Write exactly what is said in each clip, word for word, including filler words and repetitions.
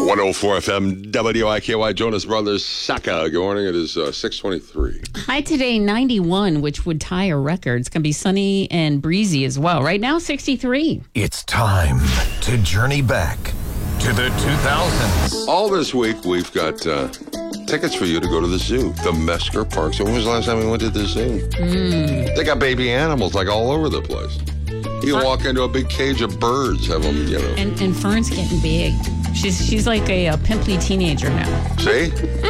one oh four F M W I K Y, Jonas Brothers, Saka. Good morning. It is uh, six twenty-three. High today, ninety-one, which would tie a record. It's going to be sunny and breezy as well. Right now, sixty-three. It's time to journey back to the two thousands. All this week, we've got uh, tickets for you to go to the zoo, the Mesker Park. So when was the last time we went to the zoo? Mm. They got baby animals like all over the place. You can walk into a big cage of birds, have them, you know. And, and Fern's getting big. She's she's like a, a pimply teenager now. See?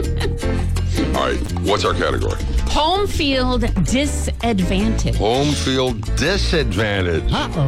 All right, what's our category? Home field disadvantage. Home field disadvantage.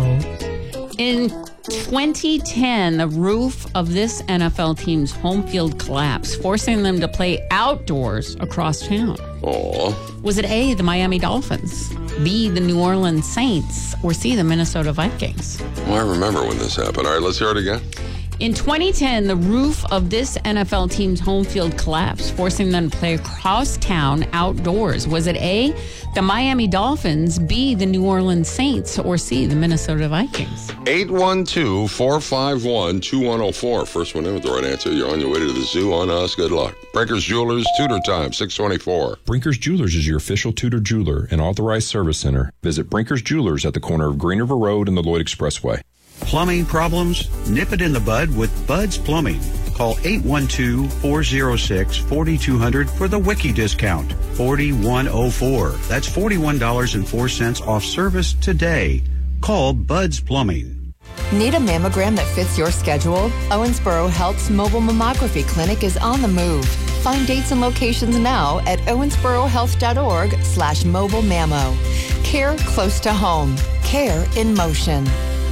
Uh-oh. In twenty ten, the roof of this N F L team's home field collapsed, forcing them to play outdoors across town. Aw. Was it A, the Miami Dolphins, B, the New Orleans Saints, or C, the Minnesota Vikings? Well, I remember when this happened. All right, let's hear it again. In twenty ten, the roof of this N F L team's home field collapsed, forcing them to play across town outdoors. Was it A, the Miami Dolphins, B, the New Orleans Saints, or C, the Minnesota Vikings? eight one two, four five one, two one oh four. First one in with the right answer. You're on your way to the zoo on us. Good luck. Brinkers Jewelers, Tudor Time, six twenty-four. Brinkers Jewelers is your official Tudor jeweler and authorized service center. Visit Brinkers Jewelers at the corner of Green River Road and the Lloyd Expressway. Plumbing problems? Nip it in the bud with Bud's Plumbing. Call eight one two, four oh six, four two zero zero for the Wiki discount. forty-one oh four. That's forty-one dollars and four cents off service today. Call Bud's Plumbing. Need a mammogram that fits your schedule? Owensboro Health's mobile mammography clinic is on the move. Find dates and locations now at owensborohealth.org slash mobile mammo. Care close to home. Care in motion.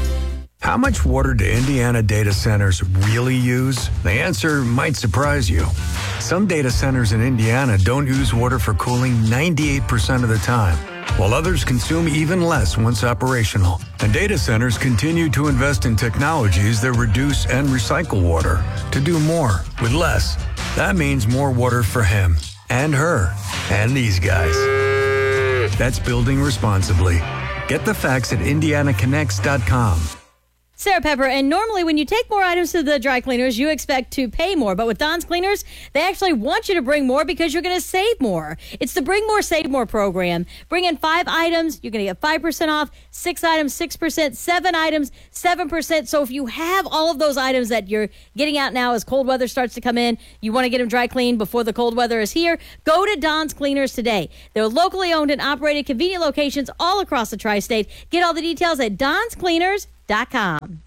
How much water do Indiana data centers really use? The answer might surprise you. Some data centers in Indiana don't use water for cooling ninety-eight percent of the time, while others consume even less once operational. And data centers continue to invest in technologies that reduce and recycle water to do more with less. That means more water for him and her and these guys. That's building responsibly. Get the facts at indiana connects dot com. Sarah Pepper, and normally when you take more items to the dry cleaners, you expect to pay more. But with Don's Cleaners, they actually want you to bring more because you're going to save more. It's the Bring More, Save More program. Bring in five items, you're going to get five percent off, six items, six percent, seven items, seven percent. So if you have all of those items that you're getting out now as cold weather starts to come in, you want to get them dry cleaned before the cold weather is here, go to Don's Cleaners today. They're locally owned and operated convenient locations all across the tri-state. Get all the details at dons cleaners dot com.